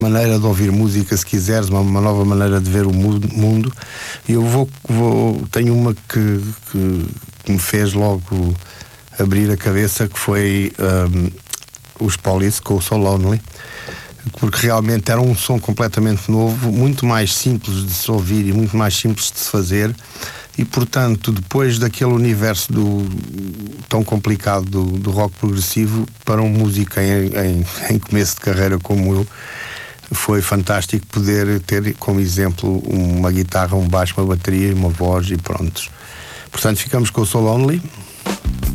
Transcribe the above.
maneira de ouvir música, se quiseres, uma nova maneira de ver o mundo. E eu tenho uma que me fez logo abrir a cabeça, que foi os Police com o So Lonely, porque realmente era um som completamente novo, muito mais simples de se ouvir e muito mais simples de se fazer. E portanto, depois daquele universo tão complicado do rock progressivo, para um músico em começo de carreira como eu, foi fantástico poder ter como exemplo uma guitarra, um baixo, uma bateria, uma voz e pronto. Portanto, ficamos com o So Lonely.